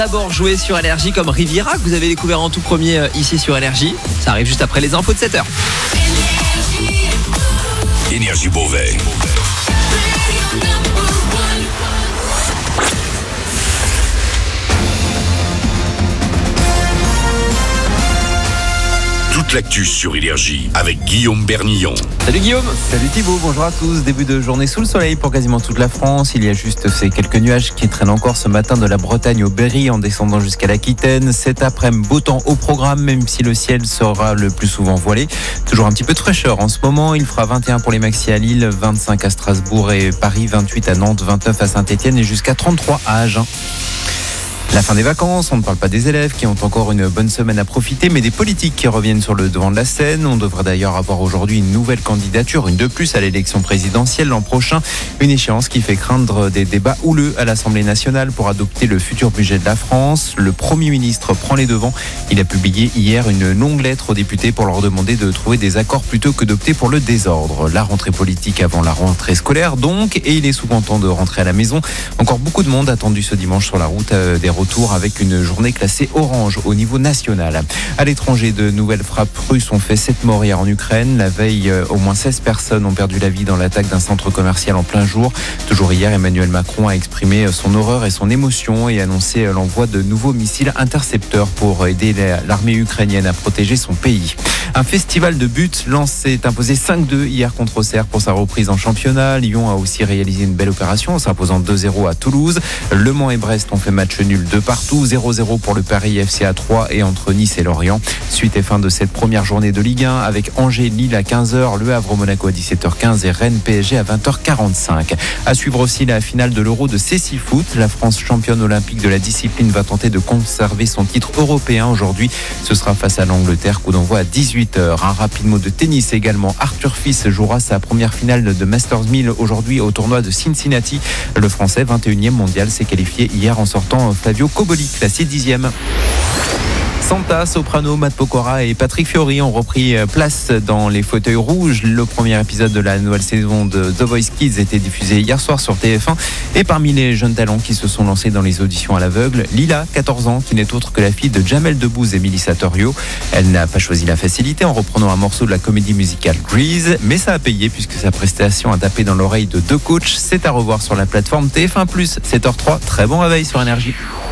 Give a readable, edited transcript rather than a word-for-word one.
D'abord jouer sur Énergie comme Riviera que vous avez découvert en tout premier ici sur Énergie. Ça arrive juste après les infos de 7h. Énergie Beauvais. Toute l'actu sur Énergie avec Guillaume Bernillon. Salut Guillaume. Salut Thibaut, bonjour à tous. Début de journée sous le soleil pour quasiment toute la France. Il y a juste ces quelques nuages qui traînent encore ce matin de la Bretagne au Berry en descendant jusqu'à l'Aquitaine. Cet après-midi, beau temps au programme, même si le ciel sera le plus souvent voilé. Toujours un petit peu de fraîcheur en ce moment. Il fera 21 pour les maxi à Lille, 25 à Strasbourg et Paris, 28 à Nantes, 29 à Saint-Etienne et jusqu'à 33 à Agen. La fin des vacances, on ne parle pas des élèves qui ont encore une bonne semaine à profiter, mais des politiques qui reviennent sur le devant de la scène. On devrait d'ailleurs avoir aujourd'hui une nouvelle candidature, une de plus à l'élection présidentielle l'an prochain. Une échéance qui fait craindre des débats houleux à l'Assemblée nationale pour adopter le futur budget de la France. Le Premier ministre prend les devants. Il a publié hier une longue lettre aux députés pour leur demander de trouver des accords plutôt que d'opter pour le désordre. La rentrée politique avant la rentrée scolaire donc, et il est souvent temps de rentrer à la maison. Encore beaucoup de monde attendu ce dimanche sur la route des retour avec une journée classée orange au niveau national. À l'étranger, de nouvelles frappes russes ont fait 7 morts hier en Ukraine. La veille, au moins 16 personnes ont perdu la vie dans l'attaque d'un centre commercial en plein jour. Toujours hier, Emmanuel Macron a exprimé son horreur et son émotion et annoncé l'envoi de nouveaux missiles intercepteurs pour aider l'armée ukrainienne à protéger son pays. Un festival de buts, Lens s'est imposé 5-2 hier contre Auxerre pour sa reprise en championnat. Lyon a aussi réalisé une belle opération en s'imposant 2-0 à Toulouse. Le Mans et Brest ont fait match nul de partout, 0-0 pour le Paris FC à 3 et entre Nice et Lorient. Suite et fin de cette première journée de Ligue 1 avec Angers-Lille à 15h, Le Havre-Monaco à 17h15 et Rennes-PSG à 20h45. À suivre aussi la finale de l'Euro de Cécifoot. La France championne olympique de la discipline va tenter de conserver son titre européen aujourd'hui. Ce sera face à l'Angleterre, coup d'envoi à 18h. Un rapide mot de tennis également. Arthur Fils jouera sa première finale de Masters 1000 aujourd'hui au tournoi de Cincinnati. Le Français 21e mondial s'est qualifié hier en sortant Flavio Cobolli, classé 10e. Santa, Soprano, Matt Pokora et Patrick Fiori ont repris place dans les fauteuils rouges. Le premier épisode de la nouvelle saison de The Voice Kids était diffusé hier soir sur TF1. Et parmi les jeunes talents qui se sont lancés dans les auditions à l'aveugle, Lila, 14 ans, qui n'est autre que la fille de Jamel Debbouze et Melissa Torio. Elle n'a pas choisi la facilité en reprenant un morceau de la comédie musicale Grease, mais ça a payé puisque sa prestation a tapé dans l'oreille de 2 coachs. C'est à revoir sur la plateforme TF1+. 7h03, très bon réveil sur Énergie.